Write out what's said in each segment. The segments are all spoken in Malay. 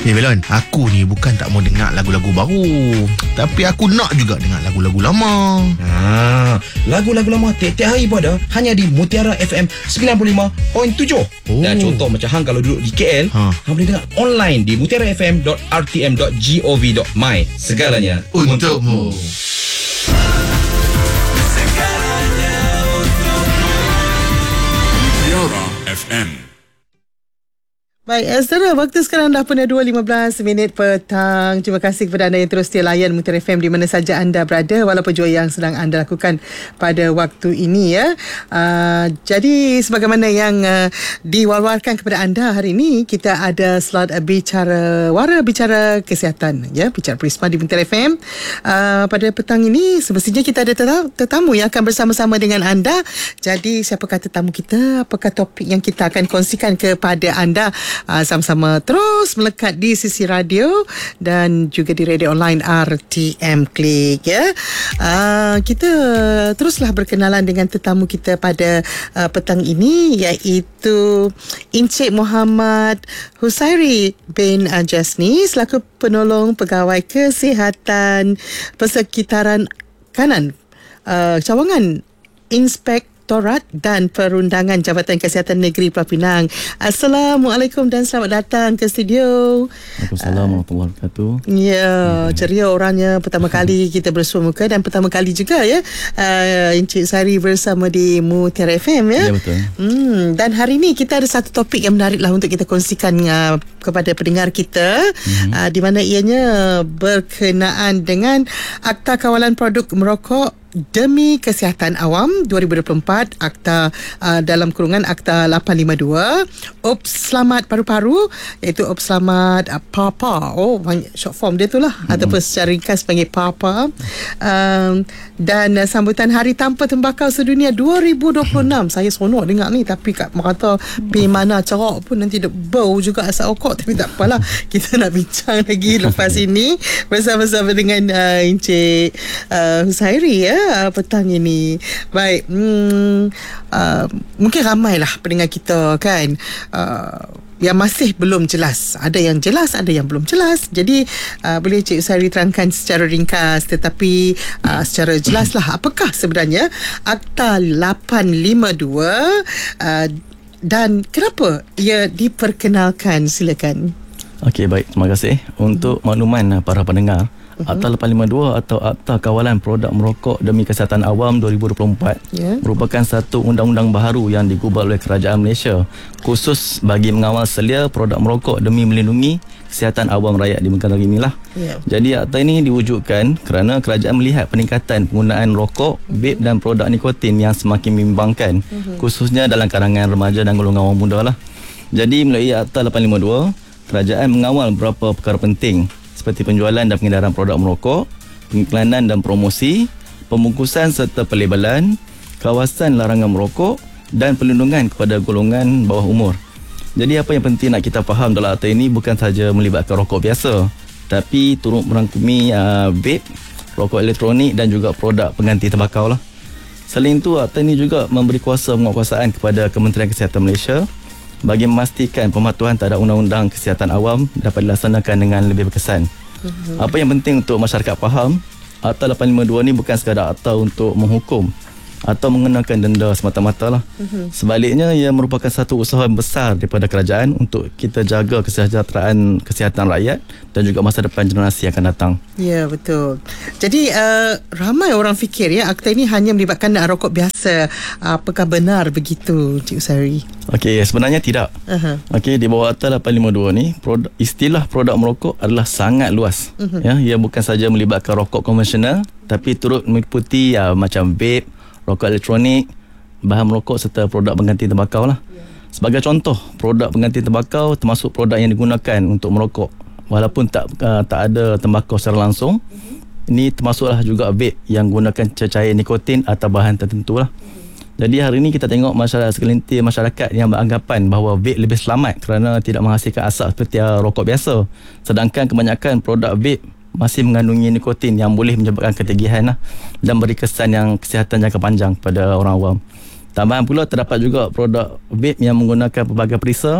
Belon, aku ni bukan tak mau dengar lagu-lagu baru, tapi aku nak juga dengar lagu-lagu lama. Lagu-lagu lama tiap-tiap hari pun ada, hanya di Mutiara FM 95.7. Dan contoh macam hang kalau duduk di KL, hang boleh dengar online di mutiarafm.rtm.gov.my. Segalanya Untukmu. Mutiara FM. Baik, saudara, waktu sekarang dah pukul 2.15 petang. Terima kasih kepada anda yang terus setia layan Mutiara FM di mana saja anda berada, walaupun jua yang sedang anda lakukan pada waktu ini ya. Jadi sebagaimana yang diwar-warkan kepada anda hari ini, kita ada slot bicara kesihatan ya, bicara Prisma di Mutiara FM. Pada petang ini semestinya kita ada tetamu yang akan bersama-sama dengan anda. Jadi siapakah tetamu kita, apakah topik yang kita akan kongsikan kepada anda? Sama-sama terus melekat di sisi radio dan juga di radio online RTM Klik ya. Kita teruslah berkenalan dengan tetamu kita pada petang ini, iaitu Encik Muhammad Husairi bin Jasni selaku penolong pegawai kesihatan persekitaran kanan cawangan Inspektorat dan Perundangan Jabatan Kesihatan Negeri Pulau Pinang. Assalamualaikum dan selamat datang ke studio. Waalaikumsalam warahmatullahi wabarakatuh. Ya, ceria orangnya, pertama kali kita bersua muka dan pertama kali juga ya Encik Sari bersama di Mutiara FM ya. Ya, betul. Dan hari ini kita ada satu topik yang menarik lah untuk kita kongsikan kepada pendengar kita, di mana ianya berkenaan dengan Akta Kawalan Produk Merokok Demi Kesihatan Awam 2024, Akta dalam kurungan Akta 852, Ups Selamat Paru-Paru, iaitu Ups Selamat PAPA. Banyak short form dia tu lah, ataupun secara ringkas panggil PAPA. Dan sambutan Hari Tanpa Tembakau Sedunia 2026. Saya seronok dengar ni, tapi kat Merata pergi mana cerak pun nanti bau juga asap rokok. Tapi tak apalah, kita nak bincang lagi lepas ini bersama-sama dengan Encik Husairi ya petang ini. Baik, mungkin ramailah pendengar kita kan yang masih belum jelas. Ada yang jelas, ada yang belum jelas. Jadi boleh Cik Husairi terangkan secara ringkas tetapi secara jelas lah, apakah sebenarnya Akta 852 dan kenapa ia diperkenalkan? Silakan. Okey, baik, terima kasih. Untuk makluman para pendengar, Akta 852 atau Akta Kawalan Produk Merokok Demi Kesihatan Awam 2024 merupakan satu undang-undang baharu yang digubal oleh Kerajaan Malaysia khusus bagi mengawal selia produk merokok demi melindungi kesihatan awam rakyat di negara inilah. Jadi akta ini diwujudkan kerana kerajaan melihat peningkatan penggunaan rokok, vape dan produk nikotin yang semakin membimbangkan, khususnya dalam kalangan remaja dan golongan orang muda lah. Jadi melalui Akta 852, kerajaan mengawal beberapa perkara penting seperti penjualan dan pengedaran produk merokok, pengiklanan dan promosi, pembungkusan serta pelabelan, kawasan larangan merokok dan perlindungan kepada golongan bawah umur. Jadi apa yang penting nak kita faham dalam akta ini bukan sahaja melibatkan rokok biasa, tapi turut merangkumi vape, rokok elektronik dan juga produk pengganti tembakau lah. Selain itu, akta ini juga memberi kuasa penguatkuasaan kepada Kementerian Kesihatan Malaysia bagi memastikan pematuhan terhadap Undang-Undang Kesihatan Awam dapat dilaksanakan dengan lebih berkesan. Apa yang penting untuk masyarakat faham, Akta 852 ni bukan sekadar akta untuk menghukum atau mengenakan denda semata-mata lah. Sebaliknya, ia merupakan satu usaha besar daripada kerajaan untuk kita jaga kesejahteraan kesihatan rakyat dan juga masa depan generasi yang akan datang. Ya, betul. Jadi ramai orang fikir ya akta ini hanya melibatkan rokok biasa. Apakah benar begitu, Cik Husairi? Okey, sebenarnya tidak. Okey, di bawah Akta 852 ni, istilah produk merokok adalah sangat luas. Ya, ia bukan saja melibatkan rokok konvensional, tapi turut meliputi macam vape, rokok elektronik, bahan merokok serta produk pengganti tembakau lah. Sebagai contoh, produk pengganti tembakau termasuk produk yang digunakan untuk merokok walaupun tak ada tembakau secara langsung. Ini termasuklah juga vape yang gunakan cecair nikotin atau bahan tertentu lah. Jadi hari ini kita tengok segelintir masyarakat yang beranggapan bahawa vape lebih selamat kerana tidak menghasilkan asap seperti rokok biasa. Sedangkan kebanyakan produk vape masih mengandungi nikotin yang boleh menyebabkan ketagihan dan beri kesan yang kesihatan jangka panjang pada orang awam. Tambahan pula terdapat juga produk vape yang menggunakan pelbagai perisa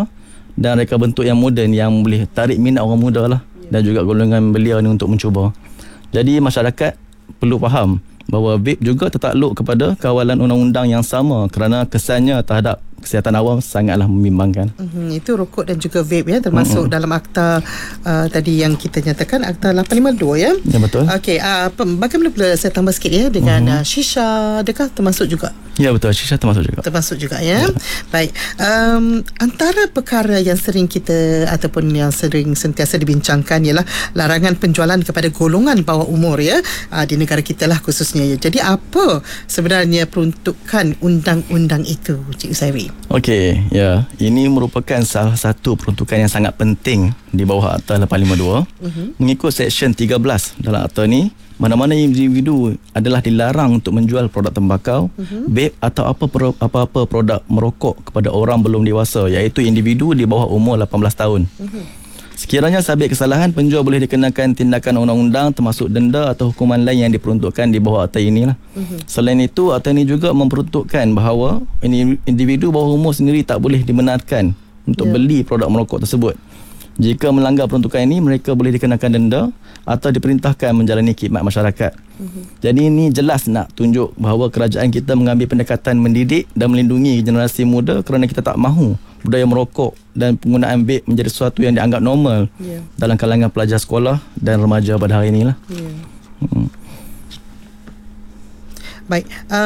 dan reka bentuk yang moden yang boleh tarik minat orang muda lah, dan juga golongan belia ni untuk mencuba. Jadi masyarakat perlu faham bahawa vape juga tertakluk kepada kawalan undang-undang yang sama kerana kesannya terhadap kesihatan awam sangatlah membimbangkan. Itu rokok dan juga vape ya, termasuk dalam akta tadi yang kita nyatakan, akta 852 ya. Ya, betul. Okey, bagaimana pula saya tambah sikit ya dengan shisha, adakah termasuk juga? Ya, betul, shisha termasuk juga. Termasuk juga ya. Baik, antara perkara yang sering kita ataupun yang sering sentiasa dibincangkan ialah larangan penjualan kepada golongan bawah umur ya, di negara kita lah khususnya ya. Jadi apa sebenarnya peruntukan undang-undang itu, Cik Usairi? Okey, ya. Ini merupakan salah satu peruntukan yang sangat penting di bawah Akta 852. Mengikut Seksyen 13 dalam akta ni, mana-mana individu adalah dilarang untuk menjual produk tembakau, vape atau apa-apa produk merokok kepada orang belum dewasa, iaitu individu di bawah umur 18 tahun. Sekiranya sabit kesalahan, penjual boleh dikenakan tindakan undang-undang termasuk denda atau hukuman lain yang diperuntukkan di bawah akta inilah. Selain itu, akta ini juga memperuntukkan bahawa individu bawah umur sendiri tak boleh dibenarkan untuk beli produk merokok tersebut. Jika melanggar peruntukan ini, mereka boleh dikenakan denda atau diperintahkan menjalani khidmat masyarakat. Jadi ini jelas nak tunjuk bahawa kerajaan kita mengambil pendekatan mendidik dan melindungi generasi muda kerana kita tak mahu budaya merokok dan penggunaan vape menjadi sesuatu yang dianggap normal dalam kalangan pelajar sekolah dan remaja pada hari inilah. Baik,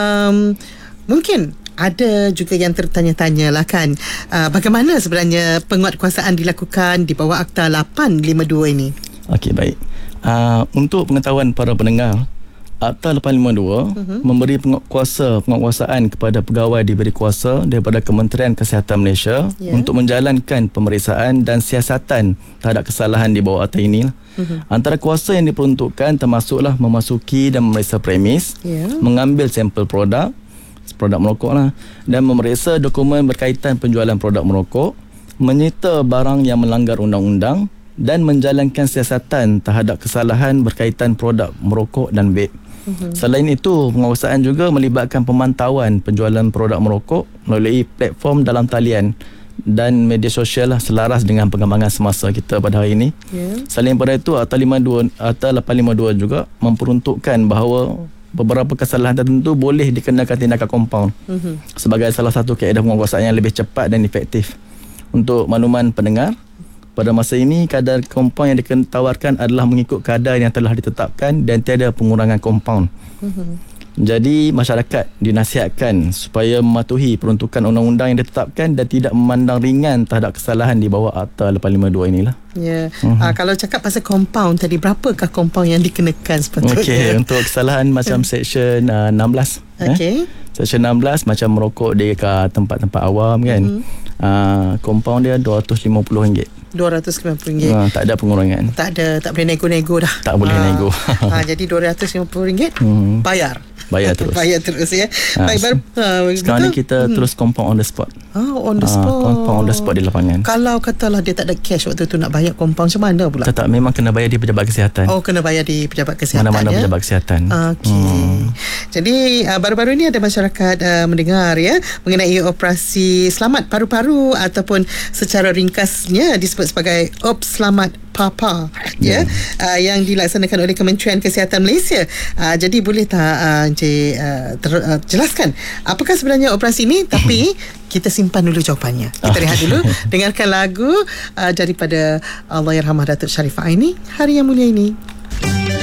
mungkin ada juga yang tertanya-tanya lah kan, bagaimana sebenarnya penguatkuasaan dilakukan di bawah Akta 852 ini? Okey, baik. Untuk pengetahuan para pendengar, Akta 852 memberi penguatkuasaan kepada pegawai diberi kuasa daripada Kementerian Kesihatan Malaysia untuk menjalankan pemeriksaan dan siasatan terhadap kesalahan di bawah akta ini. Antara kuasa yang diperuntukkan termasuklah memasuki dan memeriksa premis, mengambil sampel produk merokok lah, dan memeriksa dokumen berkaitan penjualan produk merokok, menyita barang yang melanggar undang-undang dan menjalankan siasatan terhadap kesalahan berkaitan produk merokok dan vape. Selain itu, penguasaan juga melibatkan pemantauan penjualan produk merokok melalui platform dalam talian dan media sosial lah, selaras dengan perkembangan semasa kita pada hari ini. Selain pada itu, Akta 852 juga memperuntukkan bahawa beberapa kesalahan tertentu boleh dikenakan tindakan kompaun sebagai salah satu kaedah penguasaan yang lebih cepat dan efektif. Untuk makluman pendengar, pada masa ini kadar kompaun yang ditawarkan adalah mengikut kadar yang telah ditetapkan dan tiada pengurangan kompaun. Jadi masyarakat dinasihatkan supaya mematuhi peruntukan undang-undang yang ditetapkan dan tidak memandang ringan terhadap kesalahan di bawah Akta 852 inilah. Ya. Kalau cakap pasal kompaun tadi, berapakah kompaun yang dikenakan sepatutnya? Okey, untuk kesalahan macam Seksyen 16. Seksyen 16 macam merokok di tempat-tempat awam kan. Kompaun dia RM250. RM250. Tak ada pengurangan. Tak boleh nego-nego dah. Tak boleh nego. Jadi RM250 bayar terus ya. Baik, sekarang ni kita terus compound on the spot. On the spot. Compound on the spot di lapangan. Kalau katalah dia tak ada cash waktu tu nak bayar compound, macam mana pula? Tak, memang kena bayar di pejabat kesihatan. Kena bayar di pejabat kesihatan. Mana-mana pejabat kesihatan. Jadi baru-baru ni ada masyarakat mendengar ya mengenai operasi selamat paru-paru ataupun secara ringkasnya disebut sebagai Ops Selamat Papa yang dilaksanakan oleh Kementerian Kesihatan Malaysia. Jadi boleh tak jelaskan apakah sebenarnya operasi ini? Tapi kita simpan dulu jawapannya. Kita rehat dulu, dengarkan lagu daripada Allahyarhamah Datuk Sharifah Aini, Hari Yang Mulia Ini.